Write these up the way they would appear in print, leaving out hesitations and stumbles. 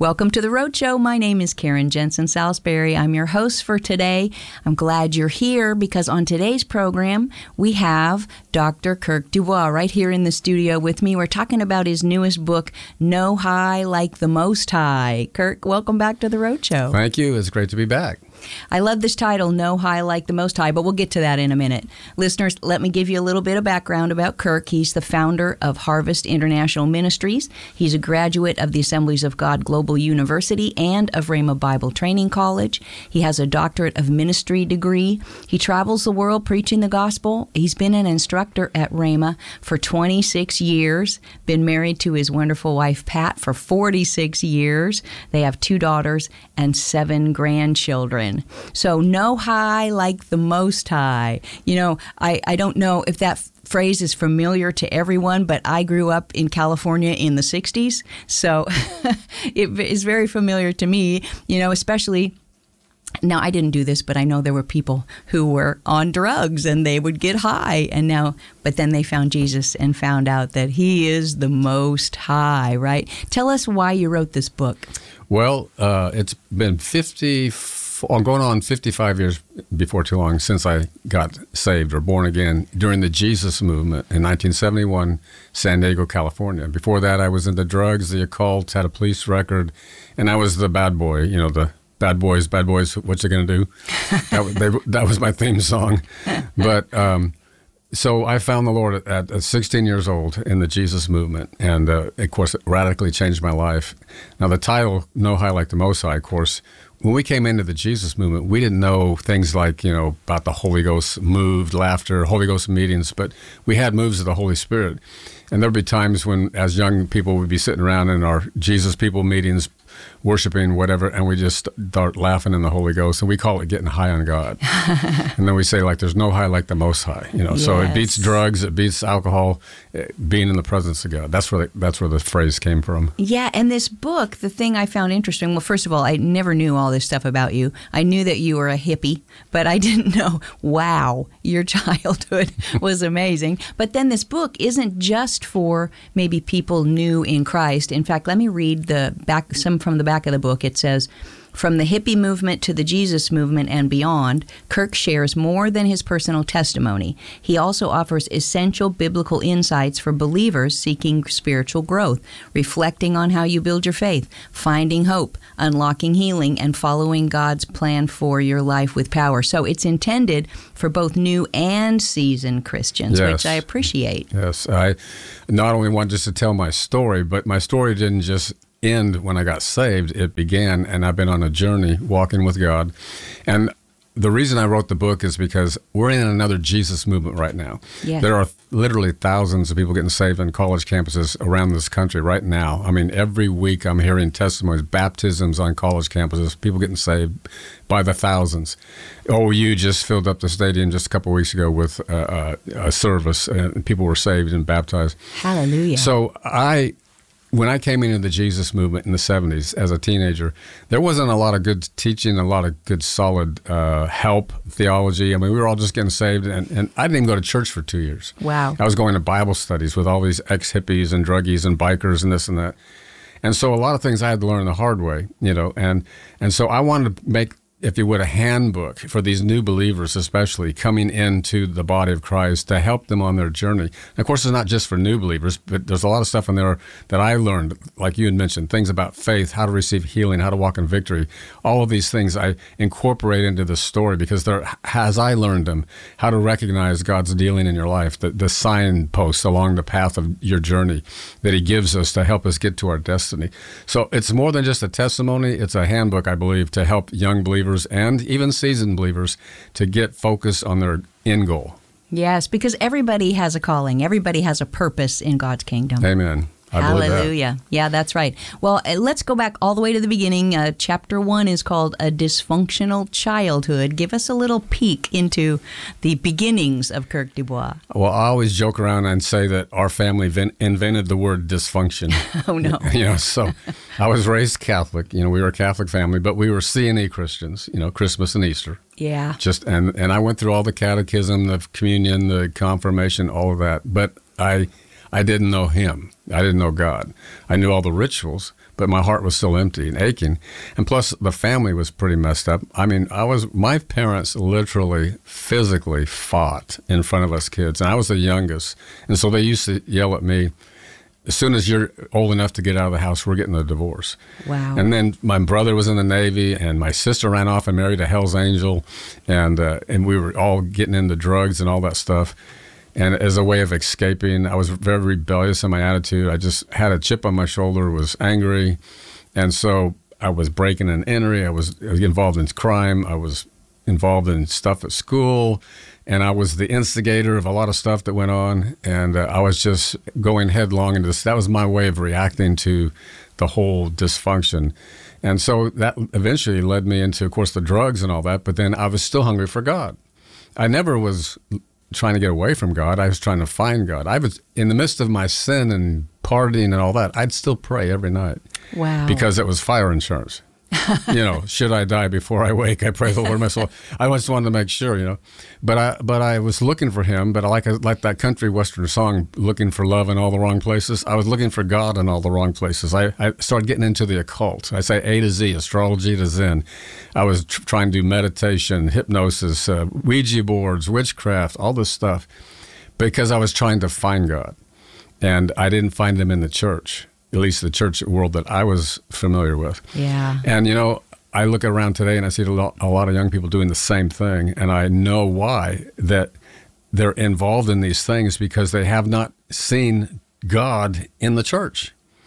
Welcome to the Road Show. My name is Karen Jensen Salisbury. I'm your host for today. I'm glad you're here because on today's program, we have Dr. Kirk Dubois right here in the studio with me. We're talking about his newest book, No High Like the Most High. Kirk, welcome back to the Road Show. Thank you. It's great to be back. I love this title, No High Like the Most High, but we'll get to that in a minute. Listeners, let me give you a little bit of background about Kirk. He's the founder of Harvest International Ministries. He's a graduate of the Assemblies of God Global University and of Rhema Bible Training College. He has a doctorate of ministry degree. He travels the world preaching the gospel. He's been an instructor at Rhema for 26 years, been married to his wonderful wife, Pat, for 46 years. They have 2 daughters and 7 grandchildren. So no high like the Most High. You know, I don't know if that phrase is familiar to everyone, but I grew up in California in the 60s, so it is very familiar to me, you know, especially. Now, I didn't do this, but I know there were people who were on drugs and they would get high. But then they found Jesus and found out that he is the Most High, right? Tell us why you wrote this book. Well, it's been going on 55 years before too long since I got saved or born again during the Jesus movement in 1971, San Diego, California. Before that, I was into drugs, the occult, had a police record, and I was the bad boy, you know, the bad boys, what you gonna do? That was my theme song. But so I found the Lord at 16 years old in the Jesus movement, and of course, it radically changed my life. Now, the title, No High Like the Most High, of course, when we came into the Jesus movement, we didn't know things like, you know, about the Holy Ghost moved, laughter, Holy Ghost meetings, but we had moves of the Holy Spirit. And there'd be times when, as young people, we'd be sitting around in our Jesus people meetings, worshiping, whatever, and we just start laughing in the Holy Ghost, and we call it getting high on God. And then we say, like, there's no high like the Most High, you know. Yes. So it beats drugs, it beats alcohol, being in the presence of God. That's where the phrase came from. Yeah, and this book, the thing I found interesting, well, first of all, I never knew all this stuff about you. I knew that you were a hippie, but I didn't know, wow, your childhood was amazing. But then this book isn't just for maybe people new in Christ. In fact, let me read some from the back of the book. It says, from the hippie movement to the Jesus movement and beyond, Kirk shares more than his personal testimony. He also offers essential biblical insights for believers seeking spiritual growth, reflecting on how you build your faith, finding hope, unlocking healing, and following God's plan for your life with power. So it's intended for both new and seasoned Christians, yes, which I appreciate. Yes, I not only want just to tell my story, but my story didn't just end when I got saved. It began, and I've been on a journey walking with God. And the reason I wrote the book is because we're in another Jesus movement right now. Yeah. There are literally thousands of people getting saved on college campuses around this country right now. I mean, every week I'm hearing testimonies, baptisms on college campuses, people getting saved by the thousands. OU just filled up the stadium just a couple of weeks ago with a service, and people were saved and baptized. Hallelujah. So when I came into the Jesus movement in the 70s as a teenager, there wasn't a lot of good teaching, a lot of good solid help theology. I mean, we were all just getting saved, and I didn't even go to church for 2 years. Wow. I was going to Bible studies with all these ex-hippies and druggies and bikers and this and that. And so a lot of things I had to learn the hard way, you know, and so I wanted to make, if you would, a handbook for these new believers, especially coming into the body of Christ, to help them on their journey. And of course, it's not just for new believers, but there's a lot of stuff in there that I learned, like you had mentioned, things about faith, how to receive healing, how to walk in victory. All of these things I incorporate into the story because as I learned them, how to recognize God's dealing in your life, the signposts along the path of your journey that he gives us to help us get to our destiny. So it's more than just a testimony. It's a handbook, I believe, to help young believers and even seasoned believers to get focused on their end goal. Yes, because everybody has a calling. Everybody has a purpose in God's kingdom. Amen. Hallelujah. Yeah, that's right. Well, let's go back all the way to the beginning. Chapter 1 is called A Dysfunctional Childhood. Give us a little peek into the beginnings of Kirk Dubois. Well, I always joke around and say that our family invented the word dysfunction. Oh, no. You know, so I was raised Catholic. You know, we were a Catholic family, but we were C&E Christians, you know, Christmas and Easter. Yeah. And I went through all the catechism, the communion, the confirmation, all of that. But I I didn't know him. I didn't know God. I knew all the rituals, but my heart was still empty and aching. And plus, the family was pretty messed up. I mean, my parents literally, physically fought in front of us kids, and I was the youngest. And so they used to yell at me, as soon as you're old enough to get out of the house, we're getting a divorce. Wow. And then my brother was in the Navy, and my sister ran off and married a Hell's Angel, and we were all getting into drugs and all that stuff. And as a way of escaping, I was very rebellious in my attitude. I just had a chip on my shoulder, was angry, and so I was breaking and entering. I was involved in crime. I was involved in stuff at school, and I was the instigator of a lot of stuff that went on, and I was just going headlong into this. That was my way of reacting to the whole dysfunction. And so that eventually led me into, of course, the drugs and all that, but then I was still hungry for God. I never was trying to get away from God. I was trying to find God. I was in the midst of my sin and partying and all that. I'd still pray every night. Wow. Because it was fire insurance. Should I die before I wake? I pray the Lord my soul. I just wanted to make sure, But I was looking for him, but like that country western song, looking for love in all the wrong places. I was looking for God in all the wrong places. I started getting into the occult. I say A to Z, astrology to Zen. I was trying to do meditation, hypnosis, Ouija boards, witchcraft, all this stuff, because I was trying to find God. And I didn't find him in the church. At least the church world that I was familiar with. Yeah. And, I look around today and I see a lot of young people doing the same thing. And I know why, that they're involved in these things because they have not seen God in the church.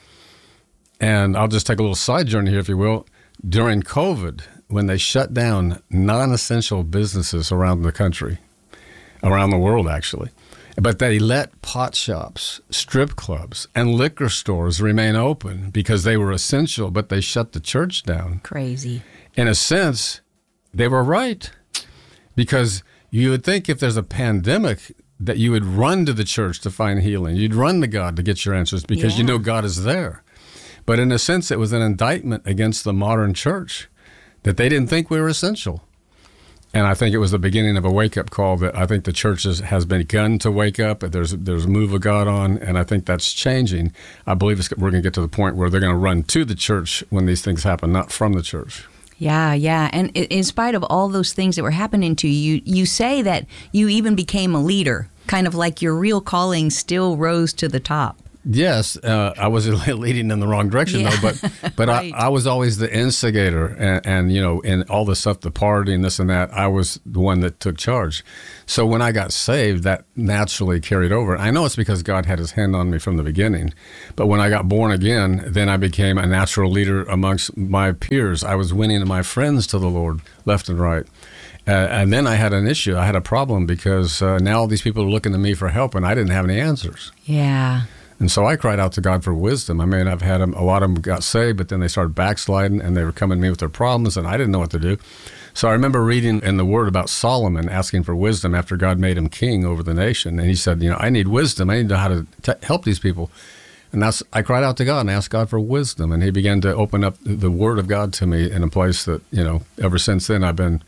And I'll just take a little side journey here, if you will. During COVID, when they shut down non-essential businesses around the country, around the world actually, but they let pot shops, strip clubs, and liquor stores remain open because they were essential, but they shut the church down. Crazy. In a sense, they were right. Because you would think if there's a pandemic that you would run to the church to find healing. You'd run to God to get your answers because you know God is there. But in a sense, it was an indictment against the modern church that they didn't think we were essential. And I think it was the beginning of a wake-up call that I think the church has begun to wake up. There's a move of God on, and I think that's changing. I believe we're going to get to the point where they're going to run to the church when these things happen, not from the church. Yeah. And in spite of all those things that were happening to you, you say that you even became a leader, kind of like your real calling still rose to the top. Yes, I was leading in the wrong direction though, but right. I was always the instigator, and in all the stuff, the party and this and that, I was the one that took charge. So when I got saved, that naturally carried over. I know it's because God had his hand on me from the beginning, but when I got born again, then I became a natural leader amongst my peers. I was winning my friends to the Lord left and right. And then I had an issue. I had a problem because now all these people are looking to me for help, and I didn't have any answers. Yeah. And so I cried out to God for wisdom. I mean, I've had a lot of them got saved, but then they started backsliding, and they were coming to me with their problems, and I didn't know what to do. So I remember reading in the Word about Solomon asking for wisdom after God made him king over the nation. And he said, I need wisdom. I need to know how to help these people. And I cried out to God and asked God for wisdom. And he began to open up the Word of God to me in a place that, ever since then I've been,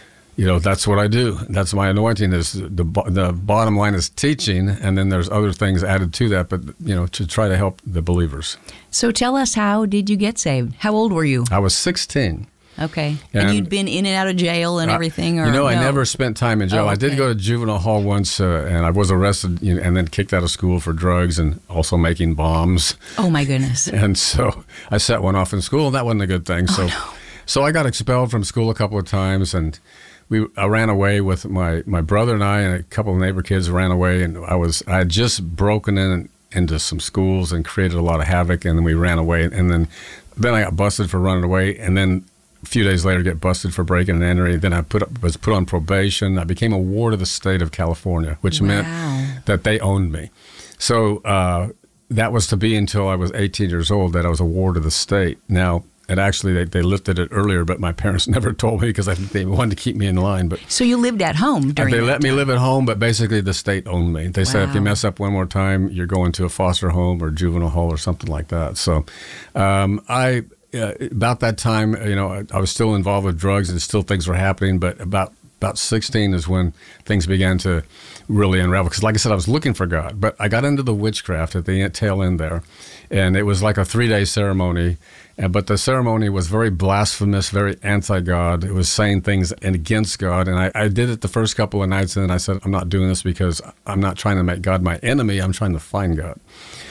that's what I do. That's my anointing. Is the bottom line is teaching, and then there's other things added to that, but, to try to help the believers. So tell us, how did you get saved? How old were you? I was 16. Okay. And you'd been in and out of jail and everything? Or no? I never spent time in jail. Okay. I did go to juvenile hall once, and I was arrested and then kicked out of school for drugs and also making bombs. Oh, my goodness. And so I set one off in school, and that wasn't a good thing. So I got expelled from school a couple of times, and I ran away with my brother and a couple of neighbor kids ran away, and I had just broken into some schools and created a lot of havoc, and then we ran away, and then I got busted for running away, and then a few days later get busted for breaking and entering. Then I was put on probation. I became a ward of the state of California, which meant that they owned me. So that was to be until I was 18 years old that I was a ward of the state. Now, and actually, they lifted it earlier, but my parents never told me because I think they wanted to keep me in line. But so you lived at home during that time? They let me live at home, but basically the state owned me. They said if you mess up one more time, you're going to a foster home or juvenile hall or something like that. So about that time, I was still involved with drugs and still things were happening. But about about 16 is when things began to really unravel. Because like I said, I was looking for God, but I got into the witchcraft at the tail end there. And it was like a 3-day ceremony. But the ceremony was very blasphemous, very anti-God. It was saying things against God. And I did it the first couple of nights, and then I said, I'm not doing this because I'm not trying to make God my enemy. I'm trying to find God.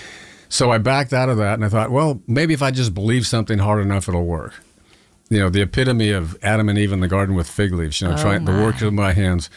So I backed out of that, and I thought, well, maybe if I just believe something hard enough, it'll work. You know, the epitome of Adam and Eve in the garden with fig leaves, you know, trying the work of my hands.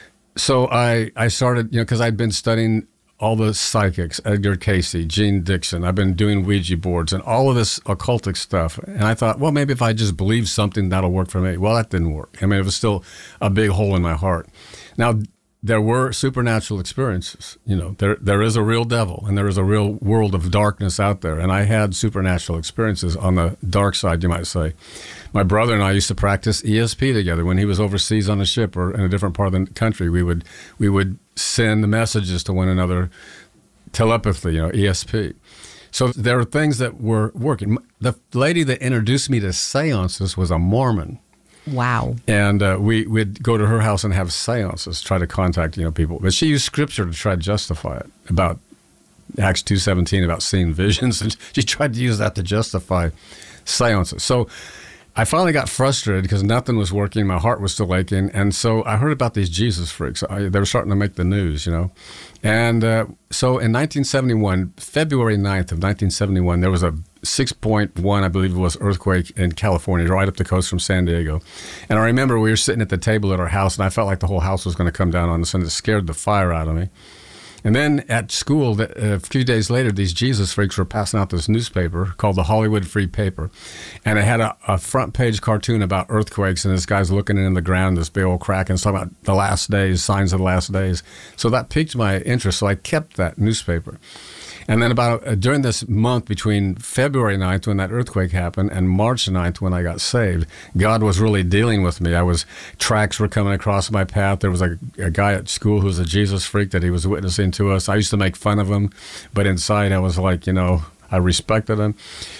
So I started, you know, because I'd been studying all the psychics, Edgar Cayce, Gene Dixon. I've been doing Ouija boards and all of this occultic stuff. And I thought, well, maybe if I just believe something, that'll work for me. Well, that didn't work. I mean, it was still a big hole in my heart. Now, there were supernatural experiences. You know, there is a real devil and there is a real world of darkness out there. And I had supernatural experiences on the dark side, you might say. My brother and I used to practice ESP together. When he was overseas on a ship or in a different part of the country, we would send messages to one another, telepathy, you know, ESP. So there were things that were working. The lady that introduced me to seances was a Mormon. Wow. And we'd go to her house and have seances, try to contact, you know, people. But she used scripture to try to justify it, about Acts 2:17, about seeing visions. And she tried to use that to justify seances. So I finally got frustrated because nothing was working. My heart was still aching. And so I heard about these Jesus freaks. They were starting to make the news, you know. And so in 1971, February 9th of 1971, there was a 6.1, I believe it was, earthquake in California, right up the coast from San Diego. And I remember we were sitting at the table at our house, and I felt like the whole house was going to come down on us, and it scared the fire out of me. And then at school, a few days later, these Jesus freaks were passing out this newspaper called the Hollywood Free Paper. And it had a front page cartoon about earthquakes, and this guy's looking in the ground, this big old crack, and it's talking about the last days, signs of the last days. So that piqued my interest, so I kept that newspaper. And then about during this month between February 9th when that earthquake happened and March 9th when I got saved, God was really dealing with me. Tracks were coming across my path. There was a guy at school who was a Jesus freak that he was witnessing to us. I used to make fun of him, but inside I was like, you know, I respected him.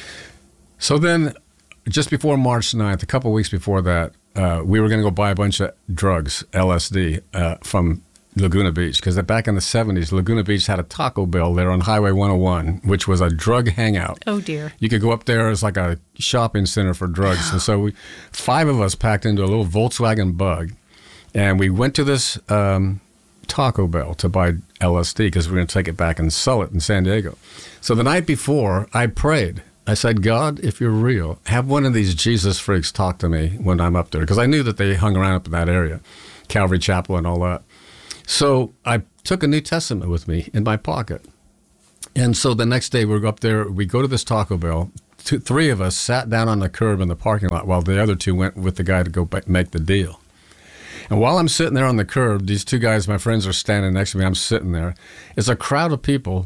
So then just before March 9th, a couple of weeks before that, we were going to go buy a bunch of drugs, LSD, from Laguna Beach, because back in the 70s, Laguna Beach had a Taco Bell there on Highway 101, which was a drug hangout. Oh, dear. You could go up there as like a shopping center for drugs. And so 5 of us packed into a little Volkswagen Bug, and we went to this Taco Bell to buy LSD because we were going to take it back and sell it in San Diego. So the night before, I prayed. I said, God, if you're real, have one of these Jesus freaks talk to me when I'm up there, because I knew that they hung around up in that area, Calvary Chapel and all that. So I took a New Testament with me in my pocket. And so the next day we go up there, we go to this Taco Bell. 3 of us sat down on the curb in the parking lot while the other 2 went with the guy to go make the deal. And while I'm sitting there on the curb, these 2 guys, my friends, are standing next to me. I'm sitting there. It's a crowd of people